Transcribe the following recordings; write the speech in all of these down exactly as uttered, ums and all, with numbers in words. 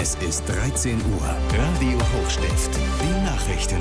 Es ist dreizehn Uhr. Radio Hochstift. Die Nachrichten.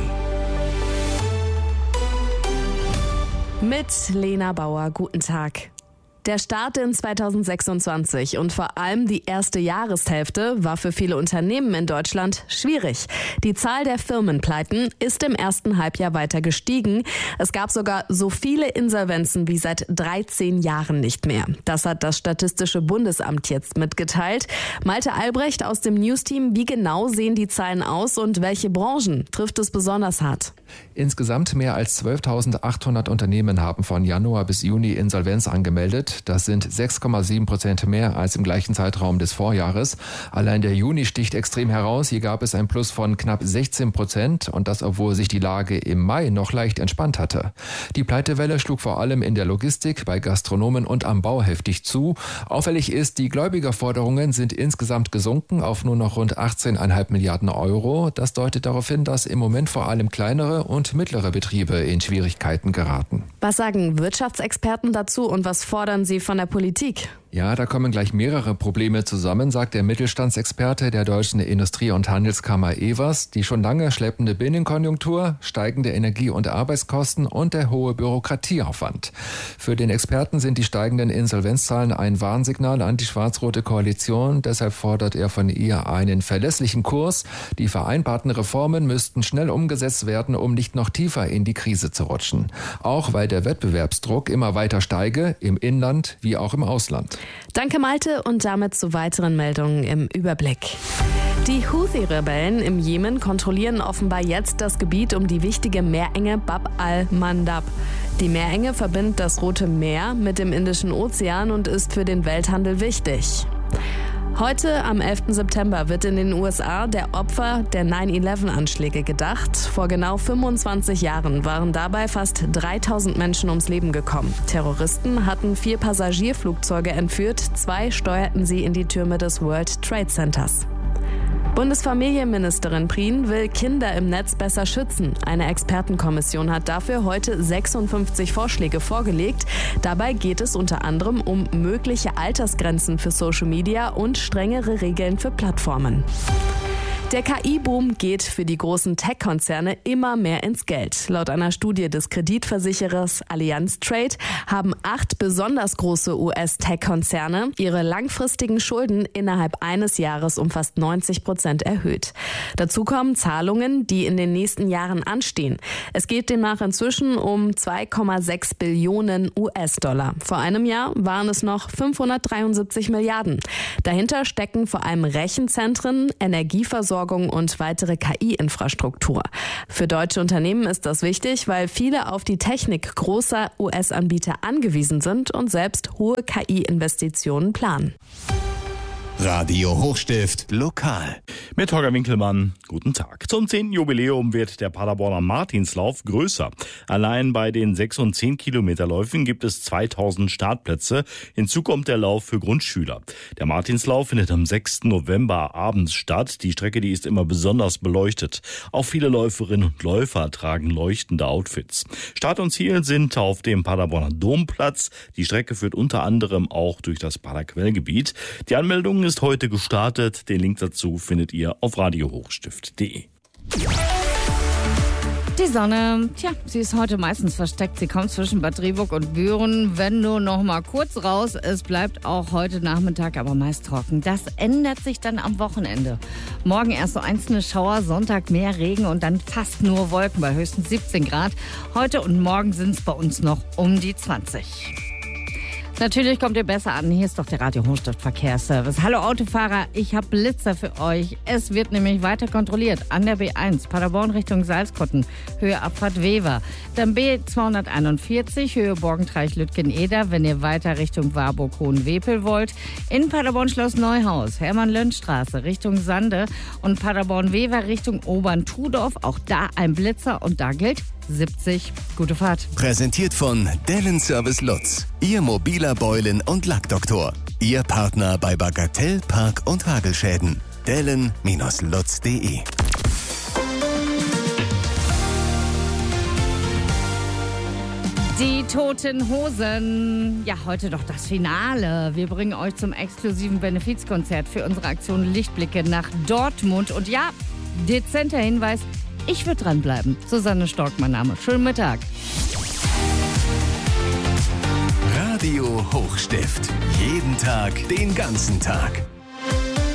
Mit Lena Bauer, guten Tag. Der Start in zweitausendsechsundzwanzig und vor allem die erste Jahreshälfte war für viele Unternehmen in Deutschland schwierig. Die Zahl der Firmenpleiten ist im ersten Halbjahr weiter gestiegen. Es gab sogar so viele Insolvenzen wie seit dreizehn Jahren nicht mehr. Das hat das Statistische Bundesamt jetzt mitgeteilt. Malte Albrecht aus dem News-Team, wie genau sehen die Zahlen aus und welche Branchen trifft es besonders hart? Insgesamt mehr als zwölftausendachthundert Unternehmen haben von Januar bis Juni Insolvenz angemeldet. Das sind sechs Komma sieben Prozent mehr als im gleichen Zeitraum des Vorjahres. Allein der Juni sticht extrem heraus. Hier gab es ein Plus von knapp sechzehn Prozent und das, obwohl sich die Lage im Mai noch leicht entspannt hatte. Die Pleitewelle schlug vor allem in der Logistik, bei Gastronomen und am Bau heftig zu. Auffällig ist, die Gläubigerforderungen sind insgesamt gesunken auf nur noch rund achtzehn Komma fünf Milliarden Euro. Das deutet darauf hin, dass im Moment vor allem kleinere und mittlere Betriebe in Schwierigkeiten geraten. Was sagen Wirtschaftsexperten dazu und was fordern sie von der Politik? Ja, da kommen gleich mehrere Probleme zusammen, sagt der Mittelstandsexperte der Deutschen Industrie- und Handelskammer E W A S. Die schon lange schleppende Binnenkonjunktur, steigende Energie- und Arbeitskosten und der hohe Bürokratieaufwand. Für den Experten sind die steigenden Insolvenzzahlen ein Warnsignal an die schwarz-rote Koalition. Deshalb fordert er von ihr einen verlässlichen Kurs. Die vereinbarten Reformen müssten schnell umgesetzt werden, um nicht noch tiefer in die Krise zu rutschen. Auch weil der Wettbewerbsdruck immer weiter steige, im Inland wie auch im Ausland. Danke Malte und damit zu weiteren Meldungen im Überblick. Die Houthi-Rebellen im Jemen kontrollieren offenbar jetzt das Gebiet um die wichtige Meerenge Bab al-Mandab. Die Meerenge verbindet das Rote Meer mit dem Indischen Ozean und ist für den Welthandel wichtig. Heute, am elften September, wird in den U S A der Opfer der neun elf Anschläge gedacht. Vor genau fünfundzwanzig Jahren waren dabei fast dreitausend Menschen ums Leben gekommen. Terroristen hatten vier Passagierflugzeuge entführt, zwei steuerten sie in die Türme des World Trade Centers. Bundesfamilienministerin Prien will Kinder im Netz besser schützen. Eine Expertenkommission hat dafür heute sechsundfünfzig Vorschläge vorgelegt. Dabei geht es unter anderem um mögliche Altersgrenzen für Social Media und strengere Regeln für Plattformen. Der K I-Boom geht für die großen Tech-Konzerne immer mehr ins Geld. Laut einer Studie des Kreditversicherers Allianz Trade haben acht besonders große U S-Tech-Konzerne ihre langfristigen Schulden innerhalb eines Jahres um fast neunzig Prozent erhöht. Dazu kommen Zahlungen, die in den nächsten Jahren anstehen. Es geht demnach inzwischen um zwei Komma sechs Billionen U S-Dollar. Vor einem Jahr waren es noch fünfhundertdreiundsiebzig Milliarden. Dahinter stecken vor allem Rechenzentren, Energieversorgung und weitere K I-Infrastruktur. Für deutsche Unternehmen ist das wichtig, weil viele auf die Technik großer U S-Anbieter angewiesen sind und selbst hohe K I-Investitionen planen. Radio Hochstift lokal. Mit Holger Winkelmann, guten Tag. Zum zehnten Jubiläum wird der Paderborner Martinslauf größer. Allein bei den sechs- und zehn Kilometer Läufen gibt es zweitausend Startplätze. Hinzu kommt der Lauf für Grundschüler. Der Martinslauf findet am sechsten November abends statt. Die Strecke, die ist immer besonders beleuchtet. Auch viele Läuferinnen und Läufer tragen leuchtende Outfits. Start und Ziel sind auf dem Paderborner Domplatz. Die Strecke führt unter anderem auch durch das Paderquellgebiet. Die Anmeldung ist heute gestartet. Den Link dazu findet ihr auf radio hochstift punkt de. Die Sonne, tja, sie ist heute meistens versteckt. Sie kommt zwischen Bad Driburg und Büren, wenn nur noch mal kurz raus. Es bleibt auch heute Nachmittag aber meist trocken. Das ändert sich dann am Wochenende. Morgen erst so einzelne Schauer, Sonntag mehr Regen und dann fast nur Wolken bei höchstens siebzehn Grad. Heute und morgen sind es bei uns noch um die zwanzig. Natürlich kommt ihr besser an. Hier ist doch der Radio Hochstift Verkehrsservice. Hallo Autofahrer, ich habe Blitzer für euch. Es wird nämlich weiter kontrolliert an der B eins, Paderborn Richtung Salzkotten, Höhe Abfahrt Wever. Dann B zweihunderteinundvierzig, Höhe Borgentreich-Lütgen-Eder, wenn ihr weiter Richtung Warburg-Hohenwepel wollt. In Paderborn Schloss Neuhaus, Hermann-Lönn-Straße Richtung Sande und Paderborn-Wever Richtung Obern-Tudorf. Auch da ein Blitzer und da gilt siebzig. Gute Fahrt. Präsentiert von Dellen Service Lutz, Ihr mobiler Beulen- und Lackdoktor. Ihr Partner bei Bagatell, Park- und Hagelschäden. dellen Bindestrich lutz punkt de. Die Toten Hosen. Ja, heute doch das Finale. Wir bringen euch zum exklusiven Benefizkonzert für unsere Aktion Lichtblicke nach Dortmund. Und ja, dezenter Hinweis, ich würde dranbleiben. Susanne Stork, mein Name. Schönen Mittag. Radio Hochstift. Jeden Tag, den ganzen Tag.